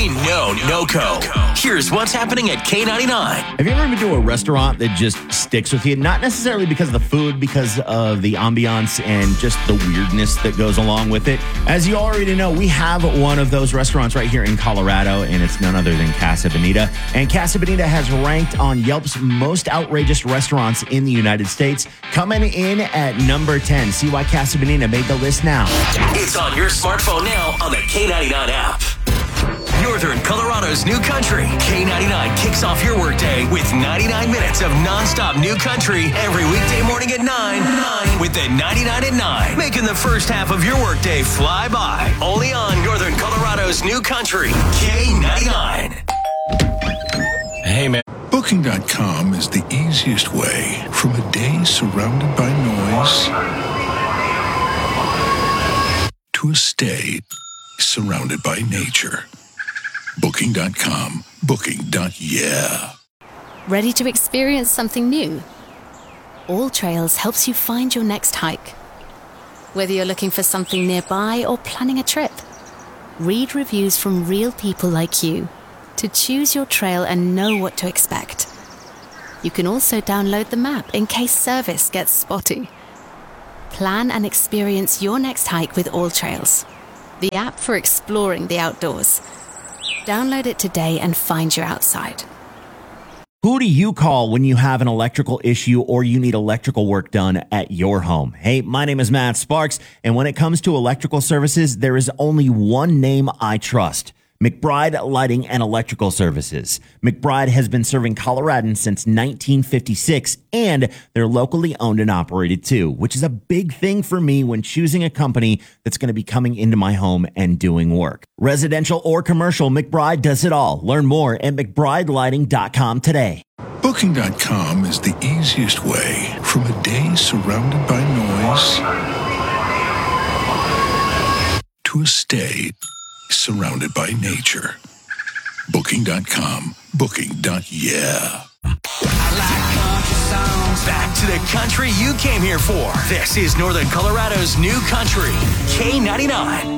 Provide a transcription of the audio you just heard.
We know NoCo. Here's what's happening at K99. Have you ever been to a restaurant that just sticks with you? Not necessarily because of the food, because of the ambiance and just the weirdness that goes along with it. As you already know, we have one of those restaurants right here in Colorado, and it's none other than Casa Bonita. And Casa Bonita has ranked on Yelp's most outrageous restaurants in the United States, coming in at number 10. See why Casa Bonita made the list now. It's on your smartphone now on the K99 app. Northern Colorado's new country. K99 kicks off your workday with 99 minutes of nonstop new country every weekday morning at 9 with the 99 at 9, making the first half of your workday fly by. Only on Northern Colorado's new country, K99. Hey, man. Booking.com is the easiest way from a day surrounded by noise to a stay surrounded by nature. Booking.com. Booking.yeah. Ready to experience something new? All Trails helps you find your next hike. Whether you're looking for something nearby or planning a trip, read reviews from real people like you to choose your trail and know what to expect. You can also download the map in case service gets spotty. Plan and experience your next hike with All Trails, the app for exploring the outdoors. Download it today and find your outside. Who do you call when you have an electrical issue or you need electrical work done at your home? Hey, my name is Matt Sparks, and when it comes to electrical services, there is only one name I trust: McBride Lighting and Electrical Services. McBride has been serving Coloradans since 1956, and they're locally owned and operated too, which is a big thing for me when choosing a company that's going to be coming into my home and doing work. Residential or commercial, McBride does it all. Learn more at McBrideLighting.com today. Booking.com is the easiest way from a day surrounded by noise to a stay surrounded by nature. Booking.com. Booking.yeah. Back to the country you came here for. This is Northern Colorado's new country, K99.